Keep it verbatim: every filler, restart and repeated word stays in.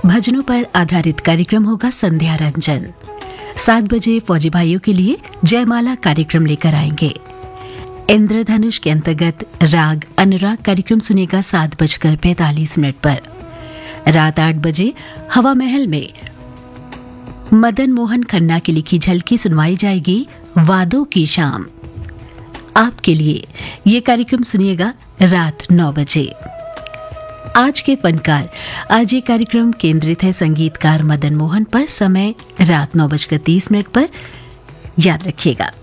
भजनों पर आधारित कार्यक्रम होगा संध्या रंजन। सात बजे फौजी भाइयों के लिए जयमाला कार्यक्रम लेकर आएंगे। इंद्रधनुष के अंतर्गत राग अनुराग कार्यक्रम सुनेगा सात बजकर पैंतालीस मिनट पर। रात आठ बजे हवा महल में मदन मोहन खन्ना की लिखी झलकी सुनवाई जाएगी वादों की शाम। आपके लिए ये कार्यक्रम सुनिएगा रात नौ बजे। आज के फनकार, आज ये कार्यक्रम केंद्रित है संगीतकार मदन मोहन पर। समय रात नौ बजकर तीस मिनट पर, याद रखिएगा।